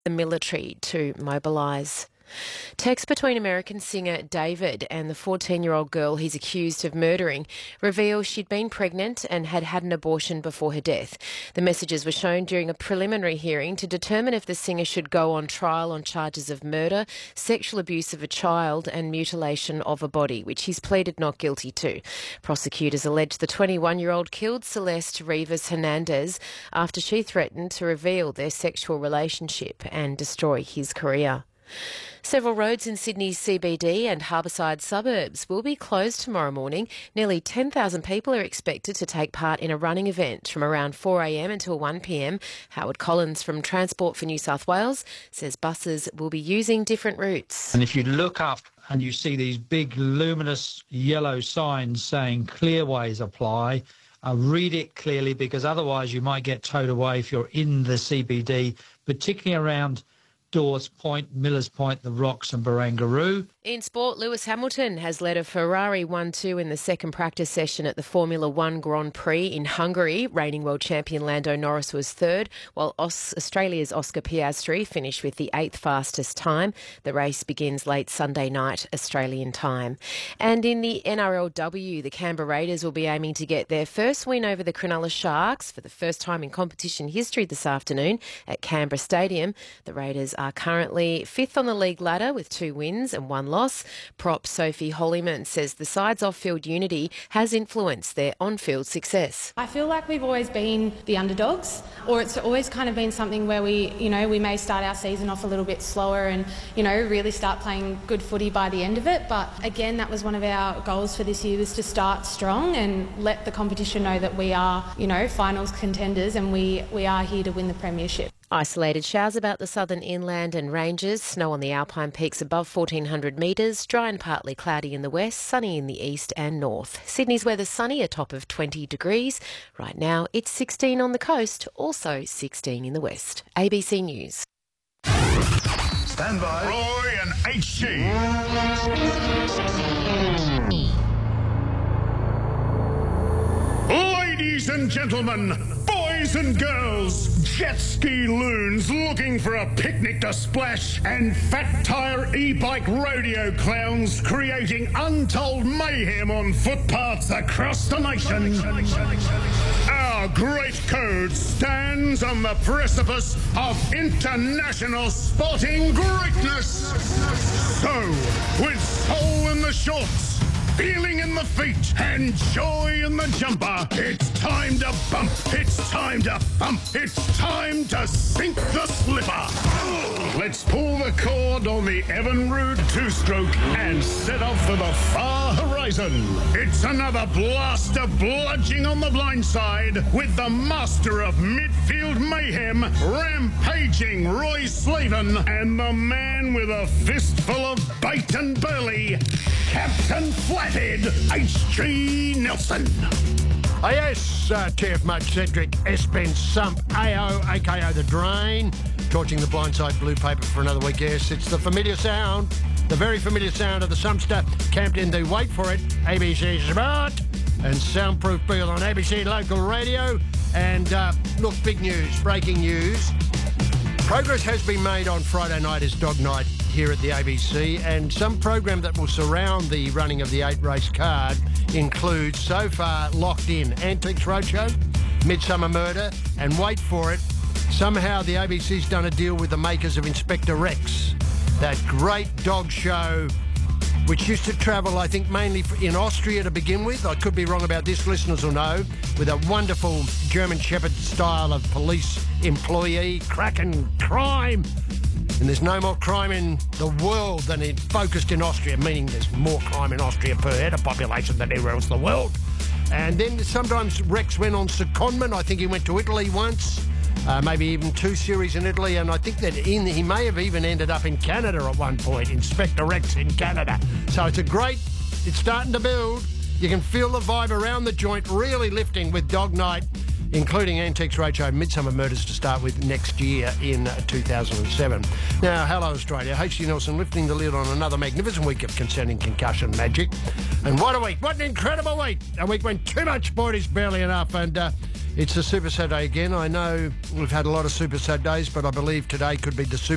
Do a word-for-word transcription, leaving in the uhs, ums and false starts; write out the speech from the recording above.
the military to mobilise. Text between American singer David and the fourteen-year-old girl he's accused of murdering reveal she'd been pregnant and had had an abortion before her death. The messages were shown during a preliminary hearing to determine if the singer should go on trial on charges of murder, sexual abuse of a child and mutilation of a body, which he's pleaded not guilty to. Prosecutors allege the twenty-one-year-old killed Celeste Rivas Hernandez after she threatened to reveal their sexual relationship and destroy his career. Several roads in Sydney's C B D and harbourside suburbs will be closed tomorrow morning. Nearly ten thousand people are expected to take part in a running event from around four a m until one p m. Howard Collins from Transport for New South Wales says buses will be using different routes. And if you look up and you see these big luminous yellow signs saying clearways apply, uh, read it clearly, because otherwise you might get towed away if you're in the C B D, particularly around Dawes Point, Millers Point, The Rocks and Barangaroo. In sport, Lewis Hamilton has led a Ferrari one two in the second practice session at the Formula One Grand Prix in Hungary. Reigning world champion Lando Norris was third, while Australia's Oscar Piastri finished with the eighth fastest time. The race begins late Sunday night, Australian time. And in the N R L W, the Canberra Raiders will be aiming to get their first win over the Cronulla Sharks for the first time in competition history this afternoon at Canberra Stadium. The Raiders are currently fifth on the league ladder with two wins and one loss. Prop Sophie Hollyman says the side's off-field unity has influenced their on-field success. I feel like we've always been the underdogs, or it's always kind of been something where we, you know, we may start our season off a little bit slower and, you know, really start playing good footy by the end of it. But again, that was one of our goals for this year, was to start strong and let the competition know that we are, you know, finals contenders and we, we are here to win the premiership. Isolated showers about the southern inland and ranges, snow on the alpine peaks above fourteen hundred metres, dry and partly cloudy in the west, sunny in the east and north. Sydney's weather sunny, a top of twenty degrees. Right now it's sixteen on the coast, also sixteen in the west. A B C News. Stand by. Roy and H G. Ladies and gentlemen, boys and girls, jet ski loons looking for a picnic to splash, and fat tyre e-bike rodeo clowns creating untold mayhem on footpaths across the nation. Our great code stands on the precipice of international sporting greatness. So, with soul in the shorts, feeling in the feet, and joy in the jumper, it's time to bump, it's time to thump, it's time to sink the slipper. Let's pull the cord on the Evan Roode two-stroke and set off for the far horizon. It's another blast of bludging on the blind side with the master of midfield mayhem, rampaging Roy Slaven, and the man with a fistful of bait and burley, Captain Flathead, H G Nelson. Oh yes, uh, T F Mudge Cedric, S. Ben Sump, A O, a k a. The Drain, torching the blindside blue paper for another week. Yes, it's the familiar sound, the very familiar sound of the Sumpster, camped in the, wait for it, A B C Sport and Soundproof Bill on A B C Local Radio. And uh, look, big news, breaking news. Progress has been made on Friday night as Dog Night here at the A B C, and some program that will surround the running of the eight-race card includes, so far locked in, Antiques Roadshow, Midsummer Murder, and wait for it, somehow the A B C's done a deal with the makers of Inspector Rex, that great dog show which used to travel, I think, mainly in Austria to begin with. I could be wrong about this, listeners will know, with a wonderful German Shepherd style of police employee, cracking crime. And there's no more crime in the world than it focused in Austria, meaning there's more crime in Austria per head of population than anywhere else in the world. And then sometimes Rex went on secondment. I think he went to Italy once, uh, maybe even two series in Italy. And I think that in, he may have even ended up in Canada at one point, Inspector Rex in Canada. So it's a great, it's starting to build. You can feel the vibe around the joint really lifting with Dog Night, including Antiques Roadshow, Midsummer Murders to start with next year in two thousand seven. Now, hello Australia. H G Nelson lifting the lid on another magnificent week of concerning concussion magic. And what a week. What an incredible week. A week when too much sport is barely enough. And uh, it's a Super Saturday again. I know we've had a lot of Super Saturdays, but I believe today could be the Super